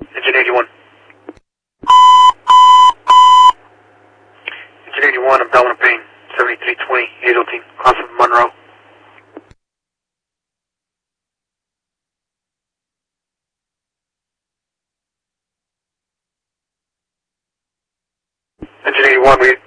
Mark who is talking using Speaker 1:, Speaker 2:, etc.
Speaker 1: Engine 81. Engine 81, I'm Delaware Payne, 7320, Hazeltine, cross of Monroe. Engine 81, we